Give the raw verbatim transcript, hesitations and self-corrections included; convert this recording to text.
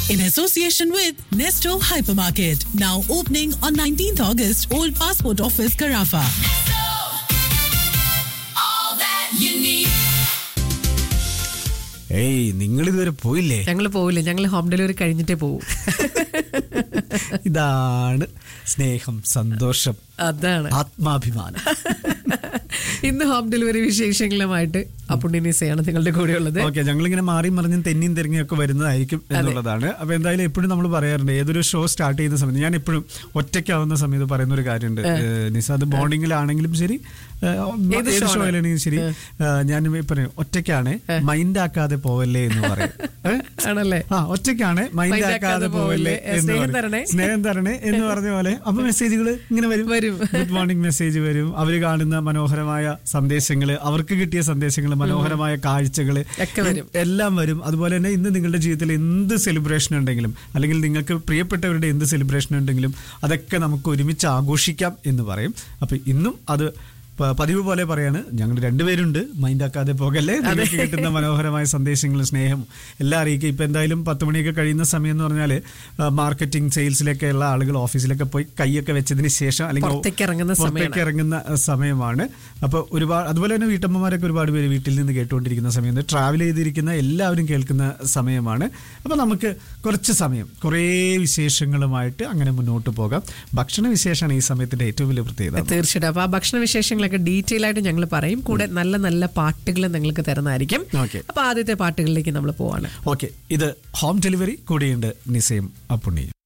in association with Nesto Hypermarket. Now opening on nineteenth August, Old Passport Office, Carafa. Nesto, all that you need. ഏയ് നിങ്ങൾ ഇതുവരെ പോയില്ലേ? ഞങ്ങൾ പോവില്ല, ഞങ്ങൾ ഹോം ഡെലിവറി കഴിഞ്ഞിട്ടേ പോകും. ഇതാണ് സ്നേഹം, സന്തോഷം, അതാണ് ആത്മാഭിമാനം. ഇന്ന് ഹോം ഡെലിവറി വിശേഷങ്ങളുമായിട്ട് അപ്പുണ്ണിനിസയാണ് നിങ്ങളുടെ കൂടെ ഉള്ളത്. ഓക്കെ, ഞങ്ങളിങ്ങനെ മാറി മറിഞ്ഞും തെന്നിയും തെരങ്ങിയൊക്കെ വരുന്നതായിരിക്കും എന്നുള്ളതാണ്. അപ്പൊ എന്തായാലും എപ്പോഴും നമ്മൾ പറയാറുണ്ട്, ഏതൊരു ഷോ സ്റ്റാർട്ട് ചെയ്യുന്ന സമയത്ത് ഞാൻ എപ്പോഴും ഒറ്റയ്ക്കാവുന്ന സമയത്ത് പറയുന്ന ഒരു കാര്യമുണ്ട് നിസ, അത് മോർണിംഗിലാണെങ്കിലും ശരി ഏത് ഷോയിലാണെങ്കിലും ശരി, ഞാൻ പറയും ഒറ്റയ്ക്കാണ്, മൈൻഡ് ആക്കാതെ പോവല്ലേ എന്ന് പറയും. ആണല്ലേ? ആ, ഒറ്റയ്ക്കാണ്, മൈൻഡ് ആക്കാതെ പോവല്ലേ എന്ന് പറയും, സ്നേഹം തരണേ എന്ന് പറഞ്ഞ പോലെ. അപ്പൊ മെസ്സേജുകൾ ഇങ്ങനെ വരും, ഗുഡ് മോർണിംഗ് മെസ്സേജ് വരും, അവര് കാണുന്ന മനോഹരമായ സന്ദേശങ്ങള്, അവർക്ക് കിട്ടിയ സന്ദേശങ്ങള്, മനോഹരമായ കാഴ്ചകള് എല്ലാം വരും. അതുപോലെ തന്നെ ഇന്ന് നിങ്ങളുടെ ജീവിതത്തിൽ എന്ത് സെലിബ്രേഷൻ ഉണ്ടെങ്കിലും, അല്ലെങ്കിൽ നിങ്ങൾക്ക് പ്രിയപ്പെട്ടവരുടെ എന്ത് സെലിബ്രേഷൻ ഉണ്ടെങ്കിലും അതൊക്കെ നമുക്ക് ഒരുമിച്ച് ആഘോഷിക്കാം എന്ന് പറയും. അപ്പൊ ഇന്നും അത് പതിവ് പോലെ പറയാണ്, ഞങ്ങൾ രണ്ടുപേരുണ്ട്, മൈൻഡ് ആക്കാതെ പോകല്ലേ. നിങ്ങൾക്ക് കിട്ടുന്ന മനോഹരമായ സന്ദേശങ്ങളും സ്നേഹം എല്ലാം അറിയിക്കുക. ഇപ്പൊ എന്തായാലും പത്ത് മണിയൊക്കെ കഴിയുന്ന സമയം എന്ന് പറഞ്ഞാൽ മാർക്കറ്റിംഗ് സെയിൽസിലൊക്കെ ഉള്ള ആളുകൾ ഓഫീസിലൊക്കെ പോയി കൈയൊക്കെ വെച്ചതിന് ശേഷം അല്ലെങ്കിൽ പുറത്തേക്ക് ഇറങ്ങുന്ന സമയമാണ്. അപ്പൊ ഒരുപാട്, അതുപോലെ തന്നെ വീട്ടമ്മമാരൊക്കെ ഒരുപാട് പേര് വീട്ടിൽ നിന്ന് കേട്ടുകൊണ്ടിരിക്കുന്ന സമയത്ത് ട്രാവൽ ചെയ്തിരിക്കുന്ന എല്ലാവരും കേൾക്കുന്ന സമയമാണ്. അപ്പൊ നമുക്ക് കുറച്ച് സമയം കുറേ വിശേഷങ്ങളുമായിട്ട് അങ്ങനെ മുന്നോട്ട് പോകാം. ഭക്ഷണ വിശേഷമാണ് ഈ സമയത്തിന്റെ ഏറ്റവും വലിയ പ്രത്യേകത. തീർച്ചയായിട്ടും. അപ്പൊ ആ ഭക്ഷണ വിശേഷങ്ങൾ ഡീറ്റെയിൽ ആയിട്ട് ഞങ്ങൾ പറയും, കൂടെ നല്ല നല്ല പാട്ടുകൾ നിങ്ങൾക്ക് തരുന്നതായിരിക്കും. അപ്പൊ ആദ്യത്തെ പാട്ടുകളിലേക്ക് നമ്മൾ പോവാണ്. ഓക്കെ, ഇത് ഹോം ഡെലിവറി, കൂടെയുണ്ട് നിസയും അപ്പുണ്ണിയും.